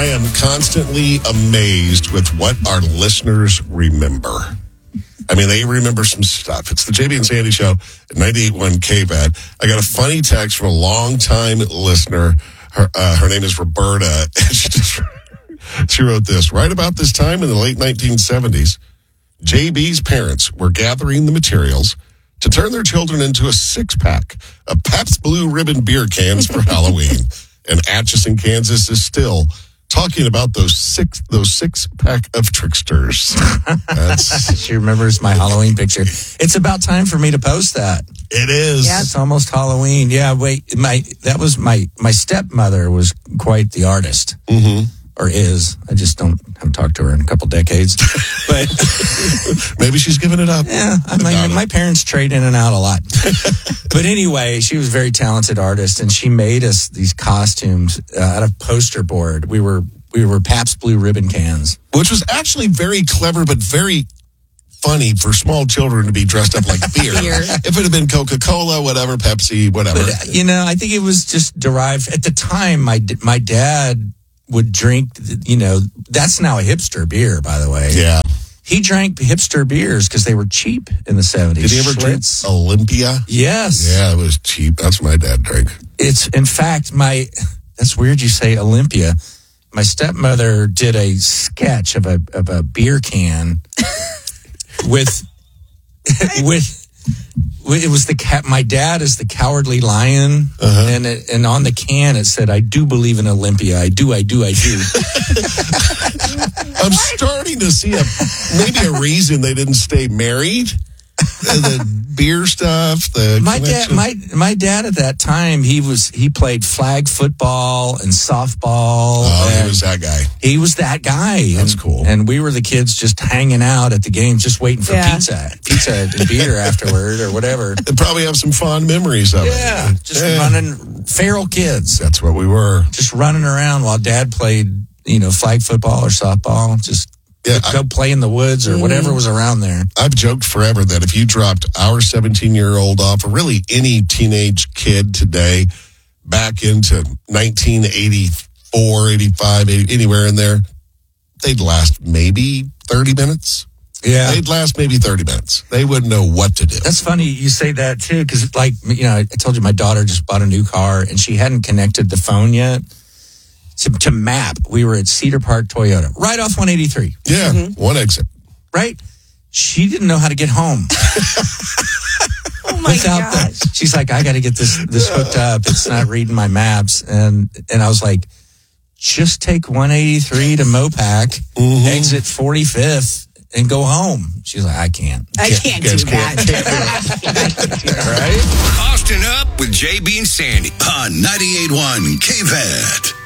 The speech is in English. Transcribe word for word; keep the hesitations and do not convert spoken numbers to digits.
I am constantly amazed with what our listeners remember. I mean, they remember some stuff. It's the J B and Sandy Show at ninety-eight point one K V A D. I got a funny text from a longtime listener. Her, uh, her name is Roberta. And she, just, she wrote this. Right about this time in the late nineteen seventies, J B's parents were gathering the materials to turn their children into a six-pack of Pabst Blue Ribbon beer cans for Halloween. And Atchison, Kansas is still talking about those six those six pack of tricksters. That's, she remembers my Halloween picture. It's about time for me to post that. It is. Yeah, it's almost Halloween. Yeah, wait, my that was my my stepmother was quite the artist, mm-hmm. or is. I just don't haven't talked to her in a couple decades, but maybe she's giving it up. Yeah, I mean, my parents trade in and out a lot. But anyway, she was a very talented artist, and she made us these costumes uh, out of poster board. We were we were Pabst Blue Ribbon cans, which was actually very clever, but very funny for small children to be dressed up like beer. beer. If it had been Coca-Cola, whatever, Pepsi, whatever. But, you know, I think it was just derived at the time. My my dad would drink, you know, that's now a hipster beer, by the way. Yeah. He drank hipster beers because they were cheap in the seventies. Did he ever Schlitz. drink Olympia? Yes. Yeah, it was cheap. That's what my dad drank. It's, in fact, my, that's weird you say Olympia. My stepmother did a sketch of a of a beer can with, with, it was the cat. My dad is the Cowardly Lion, uh-huh. and it, and on the can it said, "I do believe in Olympia. I do. I do. I do." I'm starting to see a maybe a reason they didn't stay married. The beer stuff. The my dad. My my dad at that time he was he played flag football and softball. Oh, and he was that guy. He was that guy. That's and, cool. And we were the kids just hanging out at the game, just waiting for yeah. pizza, pizza and beer afterward or whatever. They probably have some fond memories of yeah, it. Just yeah, just running feral kids. That's what we were. Just running around while Dad played, you know, flag football or softball. Just. Yeah, go I, play in the woods or whatever was around there. I've joked forever that if you dropped our seventeen-year-old off, or really any teenage kid today, back into nineteen eighty-four, eighty-five, eighty, anywhere in there, they'd last maybe thirty minutes. Yeah. They'd last maybe thirty minutes. They wouldn't know what to do. That's funny you say that, too, because, like, you know, I told you my daughter just bought a new car, and she hadn't connected the phone yet. To, to map, we were at Cedar Park Toyota, right off one eighty-three. Yeah, mm-hmm. one exit. Right? She didn't know how to get home. Oh my Without gosh. The, she's like, I got to get this this hooked up. It's not reading my maps. And and I was like, just take one eighty-three to Mopac, mm-hmm. exit forty-fifth, and go home. She's like, I can't. I can't, can't do can't, that. Can't do it. Right? Austin Up with J B and Sandy on ninety-eight point one K V A D.